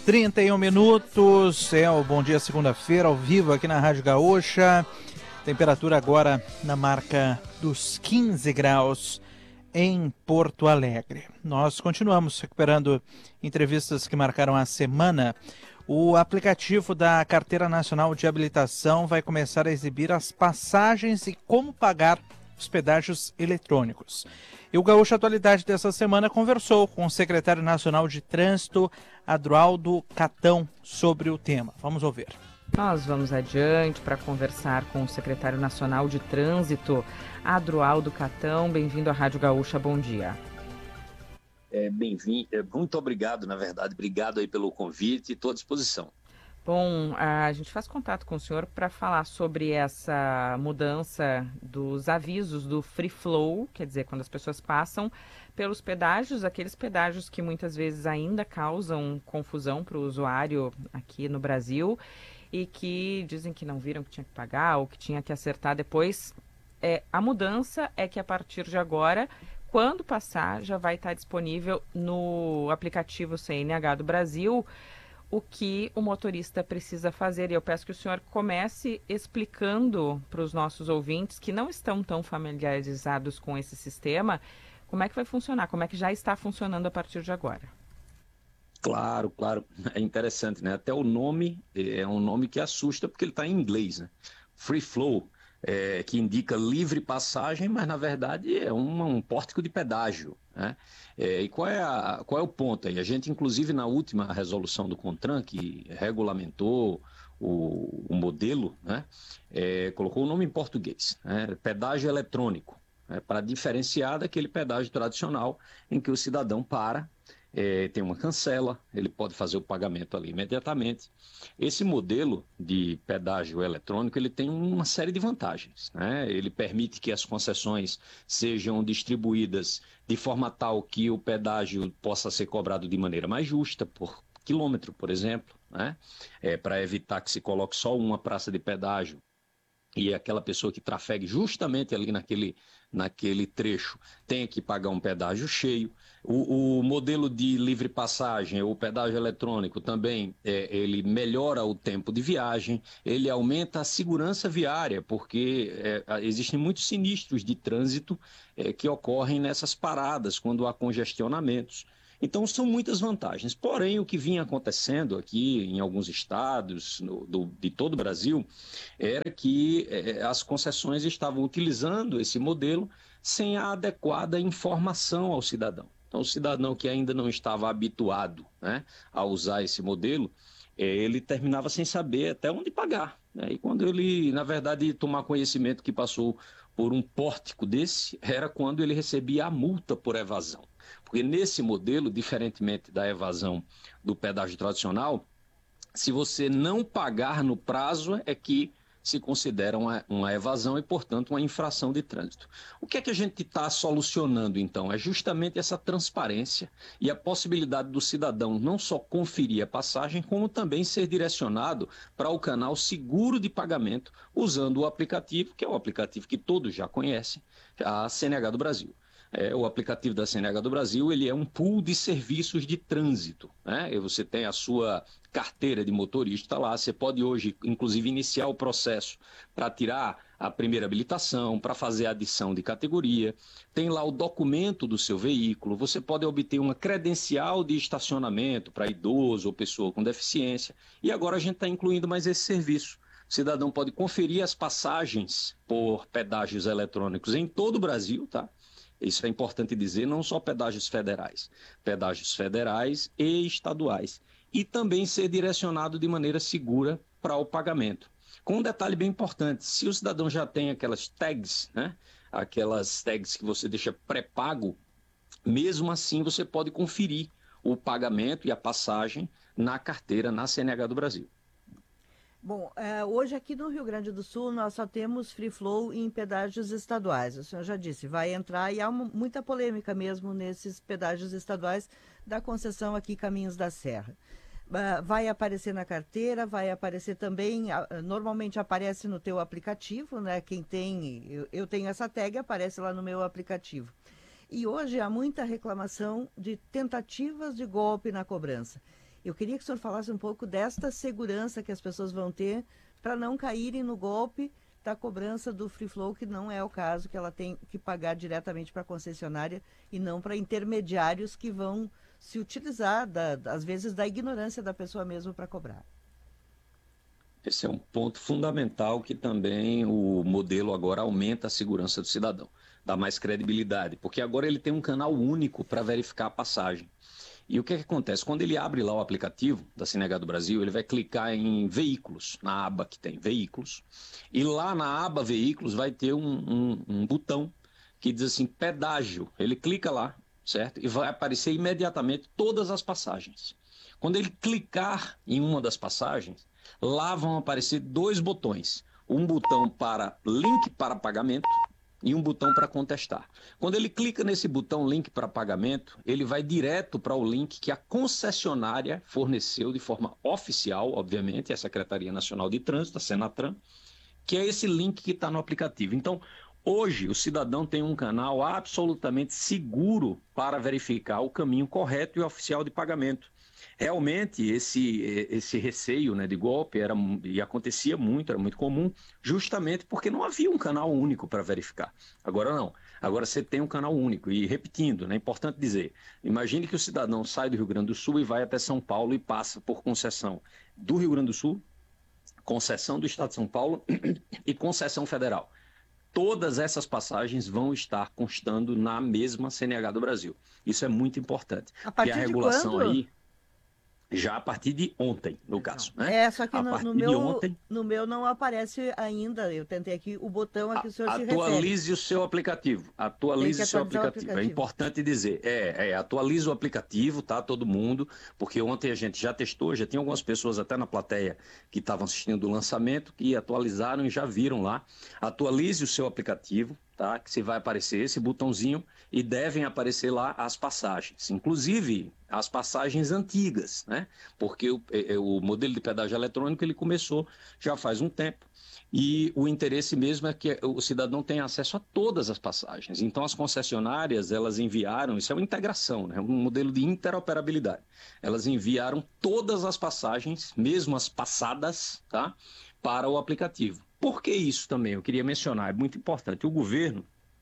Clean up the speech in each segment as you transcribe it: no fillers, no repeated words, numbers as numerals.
6h31, é o Bom Dia Segunda-feira, ao vivo aqui na Rádio Gaúcha. Temperatura agora na marca dos 15 graus em Porto Alegre. Nós continuamos recuperando entrevistas que marcaram a semana. O aplicativo da Carteira Nacional de Habilitação vai começar a exibir as passagens e como pagar os pedágios eletrônicos. E o Gaúcho Atualidade dessa semana conversou com o secretário nacional de Trânsito, Adroaldo Catão, sobre o tema. Vamos ouvir. Nós vamos adiante para conversar com o secretário nacional de Trânsito, Adroaldo Catão. Bem-vindo à Rádio Gaúcha, bom dia. Bem-vindo, muito obrigado, na verdade. Obrigado aí pelo convite e estou à disposição. Bom, a gente faz contato com o senhor para falar sobre essa mudança dos avisos do Free Flow, quer dizer, quando as pessoas passam pelos pedágios, aqueles pedágios que muitas vezes ainda causam confusão para o usuário aqui no Brasil e que dizem que não viram que tinha que pagar ou que tinha que acertar depois. A mudança é que a partir de agora, quando passar, já vai estar disponível no aplicativo CNH do Brasil o que o motorista precisa fazer. E eu peço que o senhor comece explicando para os nossos ouvintes que não estão tão familiarizados com esse sistema, como é que vai funcionar, como é que já está funcionando a partir de agora. Claro, é interessante, né? Até o nome é um nome que assusta porque ele está em inglês, né? Free Flow, que indica livre passagem, mas na verdade é um pórtico de pedágio, né? E qual é o ponto aí? A gente, inclusive, na última resolução do CONTRAN, que regulamentou o modelo, né? Colocou o nome em português, né? Pedágio eletrônico, né? Para diferenciar daquele pedágio tradicional em que o cidadão para, tem uma cancela, ele pode fazer o pagamento ali imediatamente. Esse modelo de pedágio eletrônico ele tem uma série de vantagens, né? Ele permite que as concessões sejam distribuídas de forma tal que o pedágio possa ser cobrado de maneira mais justa, por quilômetro, por exemplo, né? Para evitar que se coloque só uma praça de pedágio e aquela pessoa que trafegue justamente ali naquele trecho tenha que pagar um pedágio cheio. O modelo de livre passagem, o pedágio eletrônico também, ele melhora o tempo de viagem, ele aumenta a segurança viária, porque existem muitos sinistros de trânsito que ocorrem nessas paradas, quando há congestionamentos. Então, são muitas vantagens. Porém, o que vinha acontecendo aqui em alguns estados de todo o Brasil era que as concessões estavam utilizando esse modelo sem a adequada informação ao cidadão. Então, o cidadão que ainda não estava habituado, né, a usar esse modelo, ele terminava sem saber até onde pagar, né? E quando ele, na verdade, tomar conhecimento que passou por um pórtico desse, era quando ele recebia a multa por evasão. Porque nesse modelo, diferentemente da evasão do pedágio tradicional, se você não pagar no prazo, é que se considera uma evasão e, portanto, uma infração de trânsito. O que é que a gente está solucionando, então? É justamente essa transparência e a possibilidade do cidadão não só conferir a passagem, como também ser direcionado para o canal seguro de pagamento, usando o aplicativo, que é o aplicativo que todos já conhecem, a CNH do Brasil. O aplicativo da CNH do Brasil, ele é um pool de serviços de trânsito, né? E você tem a sua carteira de motorista lá, você pode hoje, inclusive, iniciar o processo para tirar a primeira habilitação, para fazer a adição de categoria, tem lá o documento do seu veículo, você pode obter uma credencial de estacionamento para idoso ou pessoa com deficiência, e agora a gente está incluindo mais esse serviço. O cidadão pode conferir as passagens por pedágios eletrônicos em todo o Brasil, tá? Isso é importante dizer, não só pedágios federais e estaduais. E também ser direcionado de maneira segura para o pagamento. Com um detalhe bem importante, se o cidadão já tem aquelas tags, né? Aquelas tags que você deixa pré-pago, mesmo assim você pode conferir o pagamento e a passagem na carteira, na CNH do Brasil. Bom, hoje aqui no Rio Grande do Sul nós só temos free flow em pedágios estaduais. O senhor já disse, vai entrar e há muita polêmica mesmo nesses pedágios estaduais da concessão aqui Caminhos da Serra. Vai aparecer na carteira, vai aparecer também, normalmente aparece no teu aplicativo, né? Quem tem, eu tenho essa tag, aparece lá no meu aplicativo. E hoje há muita reclamação de tentativas de golpe na cobrança. Eu queria que o senhor falasse um pouco desta segurança que as pessoas vão ter para não caírem no golpe da cobrança do Free Flow, que não é o caso, que ela tem que pagar diretamente para a concessionária e não para intermediários que vão se utilizar, às vezes, da ignorância da pessoa mesmo para cobrar. Esse é um ponto fundamental que também o modelo agora aumenta a segurança do cidadão, dá mais credibilidade, porque agora ele tem um canal único para verificar a passagem. E o que acontece? Quando ele abre lá o aplicativo da CNH do Brasil, ele vai clicar em veículos, na aba que tem veículos, e lá na aba veículos vai ter um botão que diz assim, pedágio. Ele clica lá, certo? E vai aparecer imediatamente todas as passagens. Quando ele clicar em uma das passagens, lá vão aparecer dois botões. Um botão para link para pagamento e um botão para contestar. Quando ele clica nesse botão link para pagamento, ele vai direto para o link que a concessionária forneceu de forma oficial, obviamente, a Secretaria Nacional de Trânsito, a Senatran, que é esse link que está no aplicativo. Então, hoje, o cidadão tem um canal absolutamente seguro para verificar o caminho correto e oficial de pagamento. Realmente, esse receio, né, de golpe e acontecia muito, era muito comum, justamente porque não havia um canal único para verificar. Agora não. Agora você tem um canal único. E repetindo, né, é importante dizer, imagine que o cidadão sai do Rio Grande do Sul e vai até São Paulo e passa por concessão do Rio Grande do Sul, concessão do Estado de São Paulo e concessão federal. Todas essas passagens vão estar constando na mesma CNH do Brasil. Isso é muito importante. A partir porque a de regulação quando? aí, já a partir de ontem, no caso. Né? Só que a partir de ontem, no meu não aparece ainda. Eu tentei aqui o botão a que o senhor se refere. atualize o seu aplicativo. Atualize o seu aplicativo. É importante dizer. Atualize o aplicativo, tá? Todo mundo, porque ontem a gente já testou, já tinha algumas pessoas até na plateia que estavam assistindo o lançamento, que atualizaram e já viram lá. Atualize o seu aplicativo, tá? Que se vai aparecer esse botãozinho e devem aparecer lá as passagens. Inclusive as passagens antigas, né? Porque o modelo de pedágio eletrônico ele começou já faz um tempo e o interesse mesmo é que o cidadão tenha acesso a todas as passagens. Então as concessionárias elas enviaram, isso é uma integração, né? Um modelo de interoperabilidade. Elas enviaram todas as passagens, mesmo as passadas, tá? Para o aplicativo. Por que isso também? Eu queria mencionar, é muito importante. O governo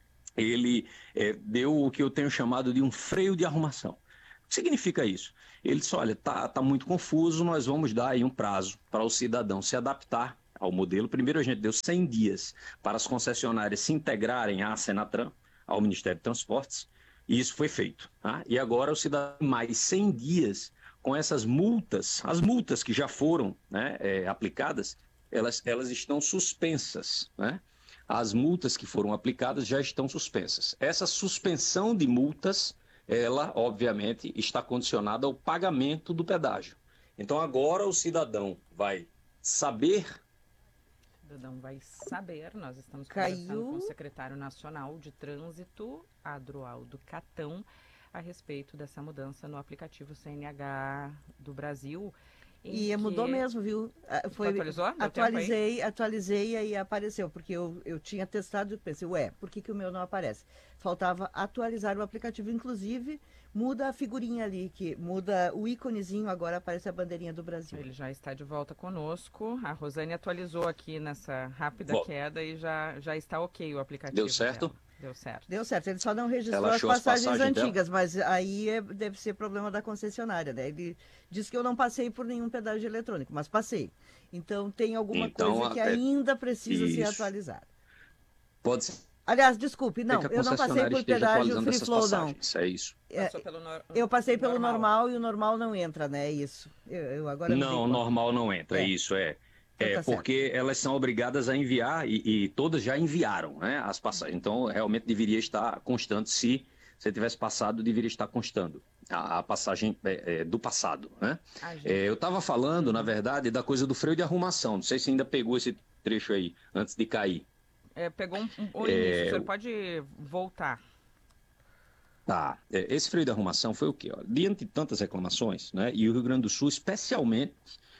ele deu o que eu tenho chamado de um freio de arrumação. O que significa isso? Ele disse, olha, tá muito confuso, nós vamos dar aí um prazo para o cidadão se adaptar ao modelo. Primeiro a gente deu 100 dias para as concessionárias se integrarem à Senatran, ao Ministério de Transportes, e isso foi feito. Tá? E agora o cidadão tem mais 100 dias com essas multas, as multas que já foram, né, aplicadas, elas estão suspensas, né? As multas que foram aplicadas já estão suspensas. Essa suspensão de multas ela, obviamente, está condicionada ao pagamento do pedágio. Então, agora o cidadão vai saber... Nós estamos conversando com o secretário nacional de Trânsito, Adroaldo Catão, a respeito dessa mudança no aplicativo CNH do Brasil. E mudou mesmo, viu? Atualizou? Atualizei e aí apareceu, porque eu tinha testado e pensei, por que o meu não aparece? Faltava atualizar o aplicativo, inclusive muda a figurinha ali, que muda o íconezinho, agora aparece a bandeirinha do Brasil. Ele já está de volta conosco, a Rosane atualizou aqui nessa rápida queda e já está ok o aplicativo. Deu certo? Dela. Deu certo. Deu certo, ele só não registrou as passagens antigas, mas aí deve ser problema da concessionária, né? Ele disse que eu não passei por nenhum pedágio eletrônico, mas passei. Então tem alguma coisa que ainda precisa ser atualizada. Pode ser. Aliás, desculpe, não, eu não passei por pedágio Free Flow, não. É isso. Eu passei pelo normal e o normal não entra, né? É isso. Agora não, o normal não entra, isso é. Porque elas são obrigadas a enviar e todas já enviaram, né, as passagens. Então, realmente deveria estar constando, se você tivesse passado, deveria estar constando a passagem do passado, né? Eu estava falando, na verdade, da coisa do freio de arrumação. Não sei se ainda pegou esse trecho aí, antes de cair. Pegou um início, o senhor pode voltar. Tá, esse freio de arrumação foi o quê? Diante de tantas reclamações, né, e o Rio Grande do Sul, especialmente...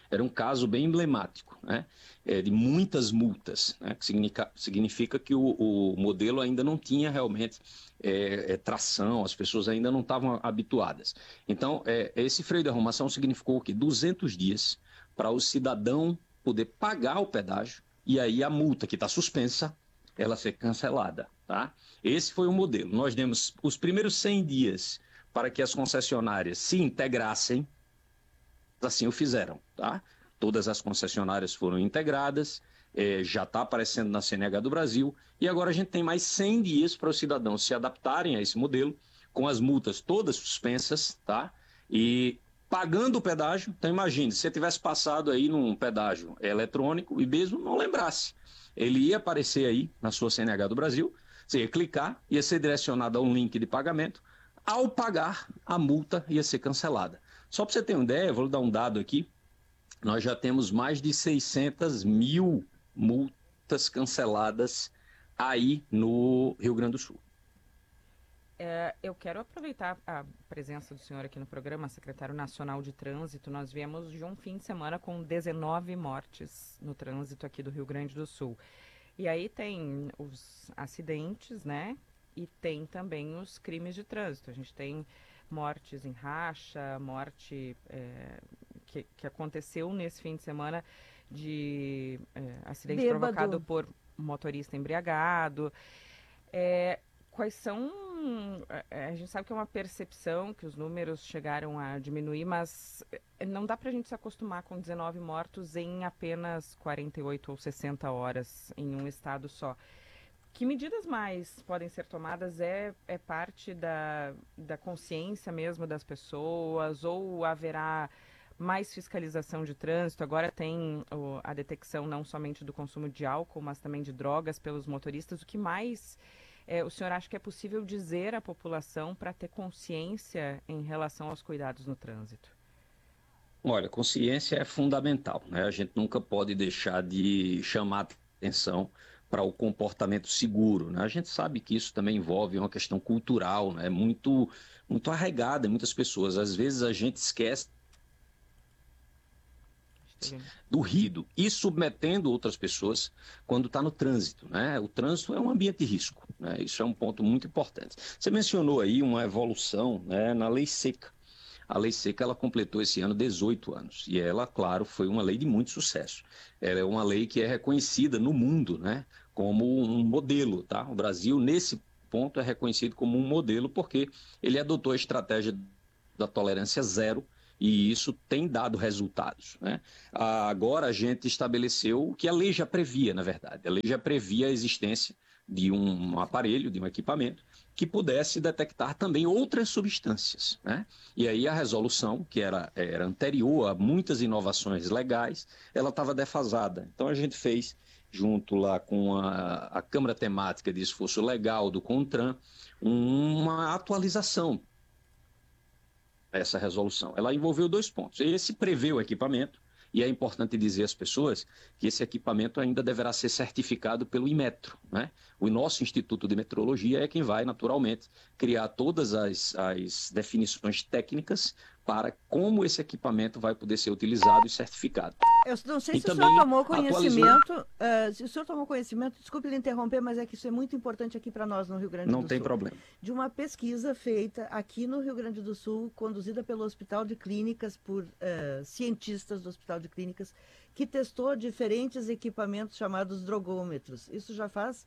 era um caso bem emblemático, né? De muitas multas, né? Que significa que o modelo ainda não tinha realmente tração, as pessoas ainda não estavam habituadas. Então, esse freio de arrumação significou que 200 dias para o cidadão poder pagar o pedágio e aí a multa que está suspensa, ela ser cancelada, tá? Esse foi o modelo. Nós demos os primeiros 100 dias para que as concessionárias se integrassem, assim o fizeram, tá? Todas as concessionárias foram integradas, já está aparecendo na CNH do Brasil, e agora a gente tem mais 100 dias para os cidadãos se adaptarem a esse modelo, com as multas todas suspensas, tá? E pagando o pedágio. Então imagine, se você tivesse passado aí num pedágio eletrônico e mesmo não lembrasse, ele ia aparecer aí na sua CNH do Brasil, você ia clicar, ia ser direcionado a um link de pagamento, ao pagar, a multa ia ser cancelada. Só para você ter uma ideia, vou dar um dado aqui, nós já temos mais de 600 mil multas canceladas aí no Rio Grande do Sul. Eu quero aproveitar a presença do senhor aqui no programa, secretário nacional de trânsito. Nós viemos de um fim de semana com 19 mortes no trânsito aqui do Rio Grande do Sul. E aí tem os acidentes, né? E tem também os crimes de trânsito. A gente tem mortes em racha, morte que aconteceu nesse fim de semana de acidente provocado por motorista embriagado. Quais são... A gente sabe que é uma percepção que os números chegaram a diminuir, mas não dá para a gente se acostumar com 19 mortos em apenas 48 ou 60 horas em um estado só. Que medidas mais podem ser tomadas? É parte da consciência mesmo das pessoas, ou haverá mais fiscalização de trânsito? Agora tem a detecção não somente do consumo de álcool, mas também de drogas pelos motoristas. O que mais o senhor acha que é possível dizer à população para ter consciência em relação aos cuidados no trânsito? Olha, consciência é fundamental, né? A gente nunca pode deixar de chamar atenção para o comportamento seguro, né? A gente sabe que isso também envolve uma questão cultural, né? Muito arraigada em muitas pessoas. Às vezes a gente esquece do ruído e submetendo outras pessoas quando está no trânsito, né? O trânsito é um ambiente de risco, né? Isso é um ponto muito importante. Você mencionou aí uma evolução, né, na lei seca. A lei seca, ela completou esse ano 18 anos e ela, claro, foi uma lei de muito sucesso. Ela é uma lei que é reconhecida no mundo, né, como um modelo, tá? O Brasil, nesse ponto, é reconhecido como um modelo porque ele adotou a estratégia da tolerância zero, e isso tem dado resultados, né? Agora a gente estabeleceu o que a lei já previa, na verdade. A lei já previa a existência de um aparelho, de um equipamento, que pudesse detectar também outras substâncias, né? E aí a resolução, que era anterior a muitas inovações legais, ela estava defasada. Então a gente fez, junto lá com a Câmara Temática de Esforço Legal do CONTRAN, uma atualização. Essa resolução, ela envolveu 2 pontos. Esse prevê o equipamento, e é importante dizer às pessoas que esse equipamento ainda deverá ser certificado pelo Inmetro, né? O nosso Instituto de Metrologia é quem vai, naturalmente, criar todas as definições técnicas para como esse equipamento vai poder ser utilizado e certificado. Eu não sei se o senhor tomou conhecimento, desculpe lhe interromper, mas é que isso é muito importante aqui para nós no Rio Grande do Sul. Não tem problema. De uma pesquisa feita aqui no Rio Grande do Sul, conduzida pelo Hospital de Clínicas, por cientistas do Hospital de Clínicas, que testou diferentes equipamentos chamados drogômetros. Isso já faz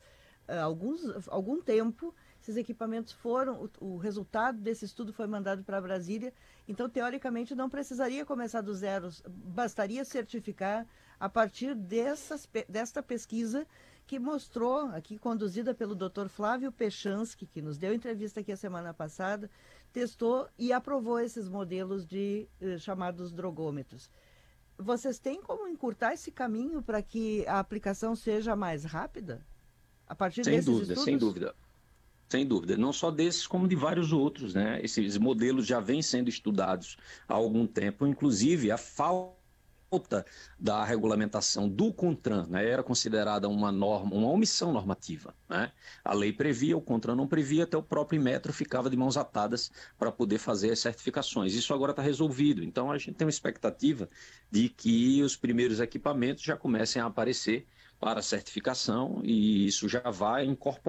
algum tempo. Esses equipamentos o resultado desse estudo foi mandado para Brasília, então, teoricamente, não precisaria começar do zero, bastaria certificar a partir desta pesquisa que mostrou, aqui conduzida pelo Dr. Flávio Pechansky, que nos deu entrevista aqui a semana passada, testou e aprovou esses modelos de chamados drogômetros. Vocês têm como encurtar esse caminho para que a aplicação seja mais rápida? A partir desses estudos? Sem dúvida. Sem dúvida, não só desses, como de vários outros, né? Esses modelos já vêm sendo estudados há algum tempo, inclusive a falta da regulamentação do CONTRAN, né, era considerada uma norma, uma omissão normativa, né? A lei previa, o CONTRAN não previa, até o próprio Inmetro ficava de mãos atadas para poder fazer as certificações. Isso agora está resolvido. Então, a gente tem uma expectativa de que os primeiros equipamentos já comecem a aparecer para certificação, e isso já vai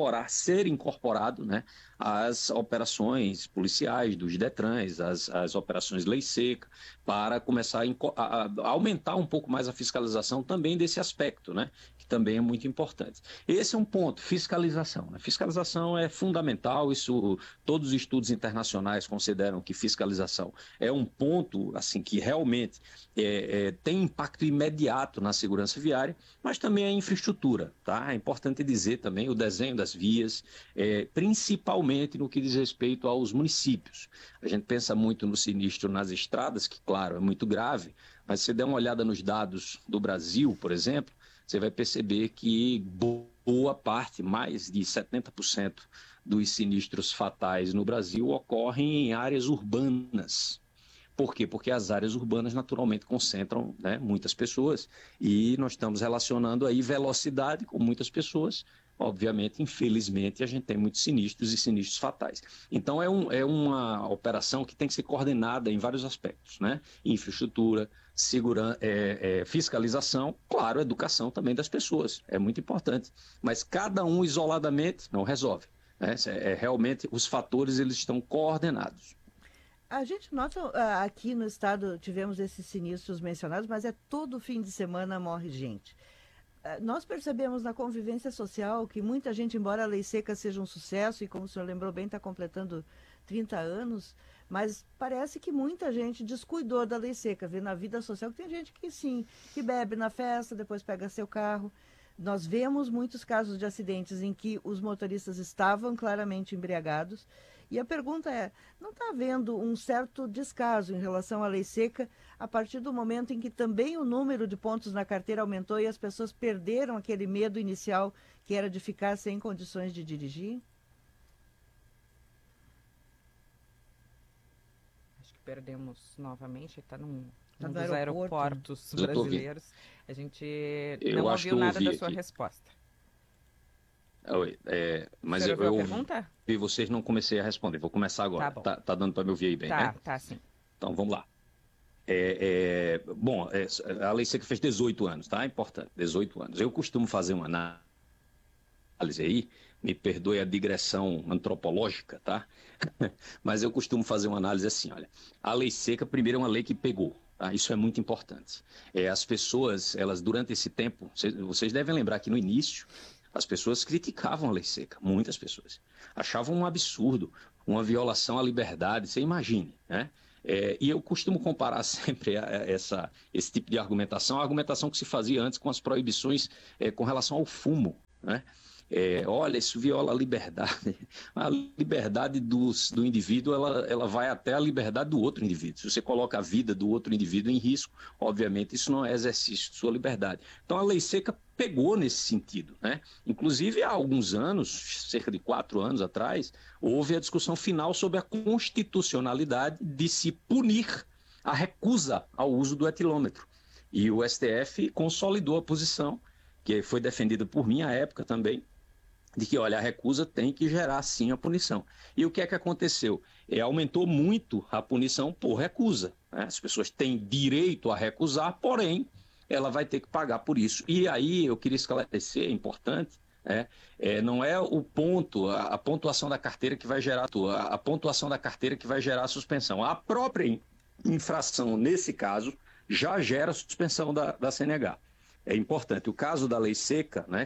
ser incorporado, né, às operações policiais dos DETRANs, as operações lei seca, para começar a aumentar um pouco mais a fiscalização também desse aspecto, né, que também é muito importante. Esse é um ponto, fiscalização, né? Fiscalização é fundamental, isso todos os estudos internacionais consideram que fiscalização é um ponto assim que realmente tem impacto imediato na segurança viária, mas também a infraestrutura, tá? É importante dizer também o desenho das vias, principalmente no que diz respeito aos municípios. A gente pensa muito no sinistro nas estradas, que, claro, é muito grave, mas se você der uma olhada nos dados do Brasil, por exemplo, você vai perceber que boa parte, mais de 70% dos sinistros fatais no Brasil ocorrem em áreas urbanas. Por quê? Porque as áreas urbanas naturalmente concentram, né, muitas pessoas, e nós estamos relacionando aí velocidade com muitas pessoas. Obviamente, infelizmente, a gente tem muitos sinistros e sinistros fatais. Então, é uma operação que tem que ser coordenada em vários aspectos, né? Infraestrutura, segurança, fiscalização, claro, educação também das pessoas, é muito importante. Mas cada um isoladamente não resolve, né? Realmente, os fatores eles estão coordenados. A gente nota, aqui no estado tivemos esses sinistros mencionados, mas todo fim de semana morre gente. Nós percebemos na convivência social que muita gente, embora a lei seca seja um sucesso, e como o senhor lembrou bem, está completando 30 anos, mas parece que muita gente descuidou da lei seca, vê na vida social que tem gente que sim, que bebe na festa, depois pega seu carro. Nós vemos muitos casos de acidentes em que os motoristas estavam claramente embriagados. E a pergunta é, não está havendo um certo descaso em relação à lei seca a partir do momento em que também o número de pontos na carteira aumentou e as pessoas perderam aquele medo inicial que era de ficar sem condições de dirigir? Acho que perdemos novamente, está num no dos aeroportos né? brasileiros. A gente não ouviu nada da sua aqui. Resposta. Mas Você eu pergunta? E vocês não comecei a responder. Vou começar agora. Tá dando para me ouvir aí bem, né? Tá, sim. Então, vamos lá. A lei seca fez 18 anos, tá? Importante, 18 anos. Eu costumo fazer uma análise aí, me perdoe a digressão antropológica, tá? Mas eu costumo fazer uma análise assim, olha. A lei seca, primeiro, é uma lei que pegou. Tá? Isso é muito importante. As pessoas, elas durante esse tempo, vocês devem lembrar que no início, as pessoas criticavam a lei seca, muitas pessoas. Achavam um absurdo, uma violação à liberdade, você imagine, né? E eu costumo comparar sempre esse tipo de argumentação, a argumentação que se fazia antes com as proibições com relação ao fumo, né? Olha, isso viola a liberdade. A liberdade do indivíduo, ela vai até a liberdade do outro indivíduo. Se você coloca a vida do outro indivíduo em risco, obviamente isso não é exercício de sua liberdade. Então a lei seca pegou nesse sentido, né? Inclusive há alguns anos, cerca de 4 anos atrás, houve a discussão final sobre a constitucionalidade de se punir a recusa ao uso do etilômetro. E o STF consolidou a posição, que foi defendida por mim à época também, de que, olha, a recusa tem que gerar, sim, a punição. E o que é que aconteceu? Aumentou muito a punição por recusa, né? As pessoas têm direito a recusar, porém, ela vai ter que pagar por isso. E aí, eu queria esclarecer, é importante, não é o ponto, a pontuação da carteira que vai gerar a pontuação da carteira que vai gerar a suspensão. A própria infração, nesse caso, já gera a suspensão da CNH. É importante. O caso da lei seca, né,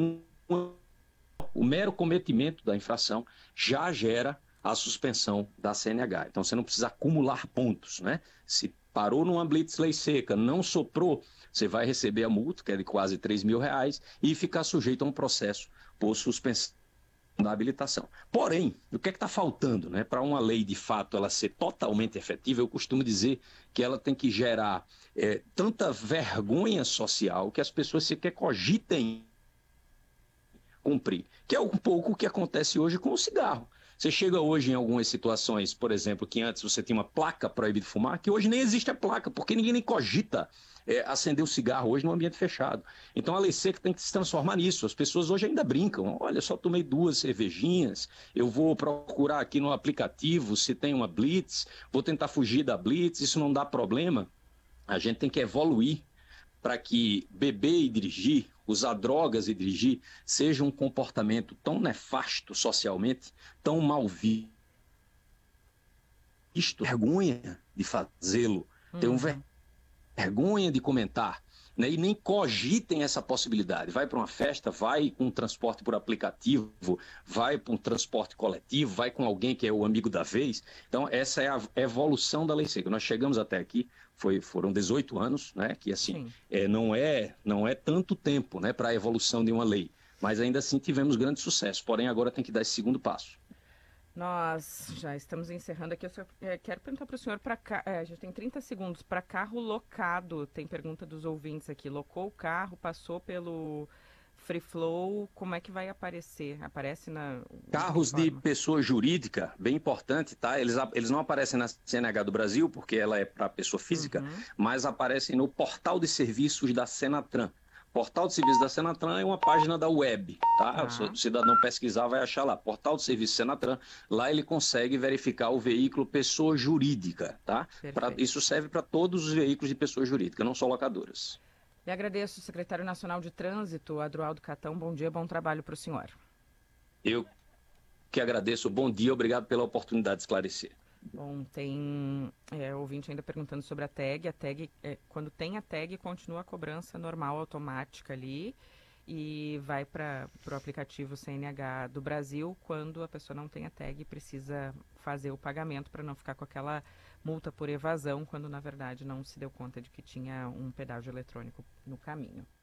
o mero cometimento da infração já gera a suspensão da CNH. Então, você não precisa acumular pontos, né? Se parou numa blitz lei seca, não soprou, você vai receber a multa, que é de quase R$3.000, e ficar sujeito a um processo por suspensão da habilitação. Porém, o que é que está faltando, né? Para uma lei, de fato, ela ser totalmente efetiva, eu costumo dizer que ela tem que gerar tanta vergonha social que as pessoas sequer cogitem cumprir, que é um pouco o que acontece hoje com o cigarro. Você chega hoje em algumas situações, por exemplo, que antes você tinha uma placa proibida de fumar, que hoje nem existe a placa, porque ninguém nem cogita acender o cigarro hoje no ambiente fechado. Então a lei seca tem que se transformar nisso. As pessoas hoje ainda brincam. Olha, só tomei 2 cervejinhas, eu vou procurar aqui no aplicativo se tem uma blitz, vou tentar fugir da blitz, isso não dá problema. A gente tem que evoluir para que beber e dirigir, usar drogas e dirigir, seja um comportamento tão nefasto socialmente, tão mal visto, vergonha de fazê-lo, tenho vergonha de comentar, né? E nem cogitem essa possibilidade. Vai para uma festa, vai com um transporte por aplicativo, vai para um transporte coletivo, vai com alguém que é o amigo da vez. Então, essa é a evolução da lei seca. Nós chegamos até aqui, foram 18 anos, né? Que assim, não é tanto tempo, né, para a evolução de uma lei. Mas ainda assim tivemos grande sucesso. Porém, agora tem que dar esse segundo passo. Nós já estamos encerrando aqui. Eu só quero perguntar para o senhor, a gente tem 30 segundos, para carro locado, tem pergunta dos ouvintes aqui, locou o carro, passou pelo Free Flow, como é que vai aparecer? Aparece na... Carros de pessoa jurídica, bem importante, tá? Eles não aparecem na CNH do Brasil, porque ela é para pessoa física, mas aparecem no portal de serviços da Senatran. Portal de Serviços da Senatran é uma página da web, tá? Se o cidadão pesquisar, vai achar lá. Portal de Serviços Senatran, lá ele consegue verificar o veículo pessoa jurídica, tá? Isso serve para todos os veículos de pessoa jurídica, não só locadoras. Eu agradeço, secretário nacional de Trânsito, Adroaldo Catão. Bom dia, bom trabalho para o senhor. Eu que agradeço, bom dia, obrigado pela oportunidade de esclarecer. Bom, tem ouvinte ainda perguntando sobre a tag. A tag, quando tem a tag, continua a cobrança normal, automática ali, e vai para o aplicativo CNH do Brasil. Quando a pessoa não tem a tag, precisa fazer o pagamento para não ficar com aquela multa por evasão, quando na verdade não se deu conta de que tinha um pedágio eletrônico no caminho.